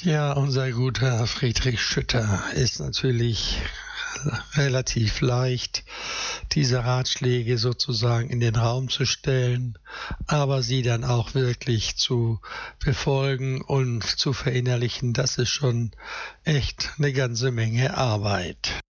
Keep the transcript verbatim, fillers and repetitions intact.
Ja, unser guter Friedrich Schütter ist natürlich relativ leicht, diese Ratschläge sozusagen in den Raum zu stellen, aber sie dann auch wirklich zu befolgen und zu verinnerlichen, das ist schon echt eine ganze Menge Arbeit.